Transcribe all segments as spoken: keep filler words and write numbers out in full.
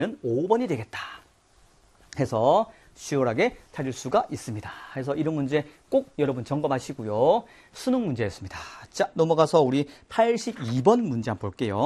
오 번이 되겠다 해서 수월하게 찾을 수가 있습니다. 그래서 이런 문제 꼭 여러분 점검하시고요. 수능 문제였습니다. 자, 넘어가서 우리 팔십이 번 문제 한번 볼게요.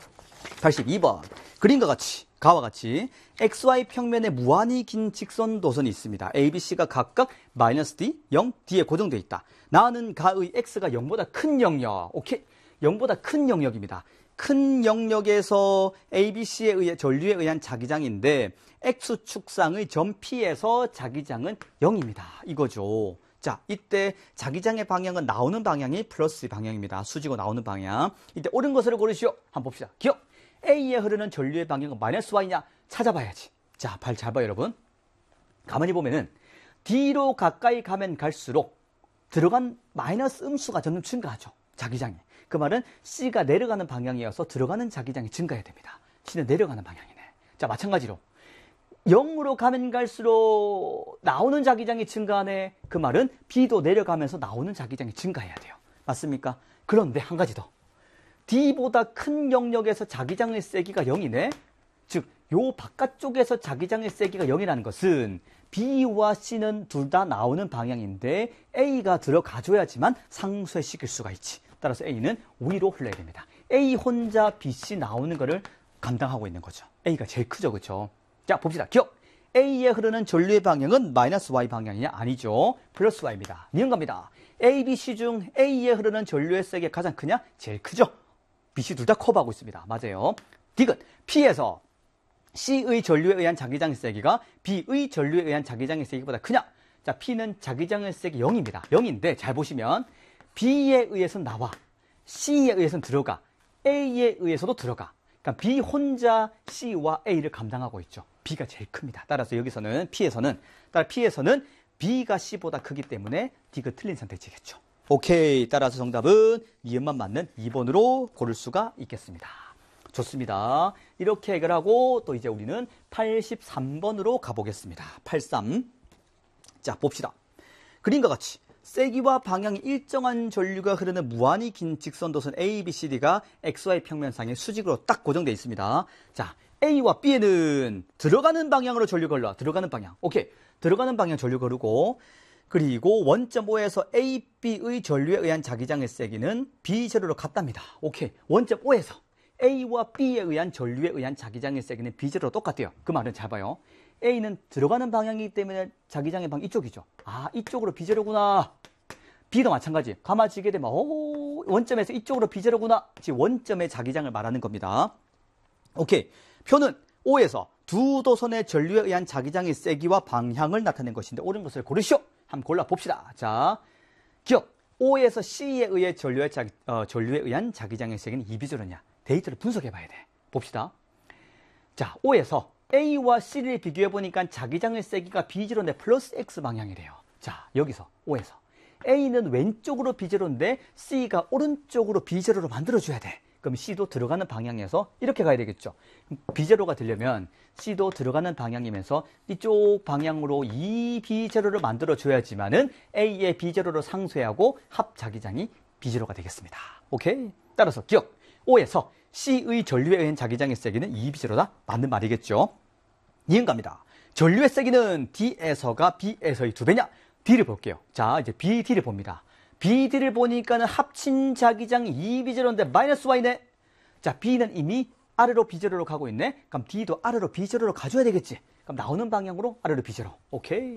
팔십이 번. 그림과 같이, 가와 같이 엑스와이 평면에 무한히 긴 직선 도선이 있습니다. A, B, C가 각각 마이너스 D, 영, D에 고정되어 있다. 나는 가의 X가 영보다 큰 영역. 오케이. 영보다 큰 영역입니다. 큰 영역에서 A, B, C에 의해 전류에 의한 자기장인데 X축상의 점 P에서 자기장은 영입니다. 이거죠. 자, 이때 자기장의 방향은 나오는 방향이 플러스 방향입니다. 수직으로 나오는 방향. 이때 옳은 것을 고르시오. 한번 봅시다. 기억. A에 흐르는 전류의 방향은 마이너스 Y냐? 찾아봐야지. 자, 발 잘 봐요, 여러분. 가만히 보면은 D로 가까이 가면 갈수록 들어간 마이너스 음수가 점점 증가하죠. 자기장이. 그 말은 C가 내려가는 방향이어서 들어가는 자기장이 증가해야 됩니다. C는 내려가는 방향이네. 자, 마찬가지로 영으로 가면 갈수록 나오는 자기장이 증가하네. 그 말은 B도 내려가면서 나오는 자기장이 증가해야 돼요. 맞습니까? 그런데 한 가지 더. D보다 큰 영역에서 자기장의 세기가 영이네. 즉, 요 바깥쪽에서 자기장의 세기가 영이라는 것은 B와 C는 둘 다 나오는 방향인데 A가 들어가줘야지만 상쇄시킬 수가 있지. 따라서 A는 위로 흘러야 됩니다. A 혼자 B, C 나오는 거를 감당하고 있는 거죠. A가 제일 크죠, 그렇죠? 자, 봅시다. 기억. A에 흐르는 전류의 방향은 마이너스 Y 방향이냐? 아니죠. 플러스 Y입니다. 니은 갑니다. A, B, C 중 A에 흐르는 전류의 세기가 가장 크냐? 제일 크죠. B, C 둘 다 커버하고 있습니다. 맞아요. 디귿. P에서 C의 전류에 의한 자기장의 세기가 B의 전류에 의한 자기장의 세기보다 크냐? 자, P는 자기장의 세기 영입니다. 영인데 잘 보시면 B에 의해서는 나와, C에 의해서는 들어가, A에 의해서도 들어가. 그러니까 B 혼자 C와 A를 감당하고 있죠. B가 제일 큽니다. 따라서 여기서는 P에서는 따라 P에서는 B가 C보다 크기 때문에 D가 틀린 선택지겠죠. 오케이. 따라서 정답은 니은만 맞는 이 번으로 고를 수가 있겠습니다. 좋습니다. 이렇게 해결하고 또 이제 우리는 팔십삼 번으로 가보겠습니다. 팔십삼. 자, 봅시다. 그림과 같이 세기와 방향이 일정한 전류가 흐르는 무한히 긴 직선도선 A, B, C, D가 엑스 와이 평면상에 수직으로 딱 고정되어 있습니다. 자, A와 B에는 들어가는 방향으로 전류가 흘러. 들어가는 방향. 오케이. 들어가는 방향 전류가 흐르고, 그리고 원점 O에서 A, B의 전류에 의한 자기장의 세기는 B 제로로 같답니다. 오케이. 원점 O에서 A와 B에 의한 전류에 의한 자기장의 세기는 B 제로로 똑같대요. 그 말은 잘 봐요. A는 들어가는 방향이기 때문에 자기장의 방향 이쪽이죠. 아, 이쪽으로 B 제로구나. B도 마찬가지. 감아지게 되면 오, 원점에서 이쪽으로 B 제로구나. 지금 원점의 자기장을 말하는 겁니다. 오케이. 표는 O에서 두 도선의 전류에 의한 자기장의 세기와 방향을 나타낸 것인데 옳은 것을 고르시오. 한번 골라봅시다. 자, 기억. O에서 C에 의해 전류에, 자기, 어, 전류에 의한 자기장의 세기는 이 비 제로냐. 데이터를 분석해봐야 돼. 봅시다. 자, O에서 A와 C를 비교해보니까 자기장의 세기가 B 제로인데 플러스 X 방향이래요. 자, 여기서 O에서 A는 왼쪽으로 B 제로인데 C가 오른쪽으로 B 제로로 만들어줘야 돼. 그럼 C도 들어가는 방향에서 이렇게 가야 되겠죠. B 제로가 되려면 C도 들어가는 방향이면서 이쪽 방향으로 이 B 제로를 만들어줘야지만은 A의 B 제로를 상쇄하고 합 자기장이 B 제로가 되겠습니다. 오케이? 따라서 기억. O에서 C의 전류에 의한 자기장의 세기는 이 비 제로다. 맞는 말이겠죠. 니은 갑니다. 전류의 세기는 D에서가 B에서의 두 배냐? D를 볼게요. 자, 이제 B, D를 봅니다. B, D를 보니까는 합친 자기장이 이 비 제로인데 마이너스 Y네. 자, B는 이미 아래로 B 제로로 가고 있네. 그럼 D도 아래로 B 제로로 가줘야 되겠지. 그럼 나오는 방향으로 아래로 B 제로. 오케이.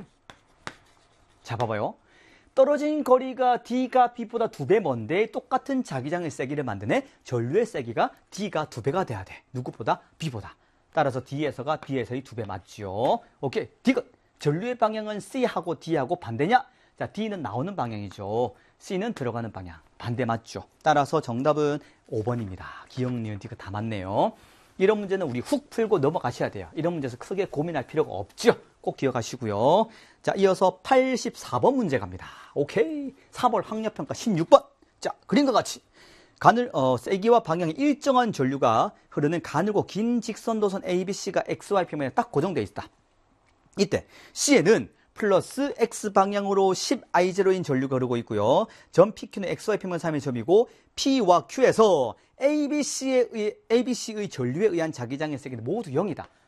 자, 봐봐요. 떨어진 거리가 D가 B보다 두 배 먼데 똑같은 자기장의 세기를 만드네. 전류의 세기가 D가 두 배가 돼야 돼. 누구보다? B보다. 따라서 D에서가 B에서의 두 배 맞죠. 오케이. 디귿. 전류의 방향은 C하고 D하고 반대냐? 자, D는 나오는 방향이죠. C는 들어가는 방향. 반대 맞죠. 따라서 정답은 오 번입니다. 기억, 니은, 디귿 다 맞네요. 이런 문제는 우리 훅 풀고 넘어가셔야 돼요. 이런 문제에서 크게 고민할 필요가 없죠. 꼭 기억하시고요. 자, 이어서 팔십사 번 문제 갑니다. 오케이. 삼월 학력평가 십육 번. 자, 그림과 같이 가늘, 어, 세기와 방향이 일정한 전류가 흐르는 가늘고 긴 직선도선 A, B, C가 엑스 와이 평면에 딱 고정되어 있다. 이때 C에는 플러스 X 방향으로 십 아이 제로인 전류가 흐르고 있고요. 점 피큐는 엑스 와이 평면 삼의 점이고 P와 Q에서 A, B, C에 의해, A, B, C의 전류에 의한 자기장의 세기는 모두 영이다.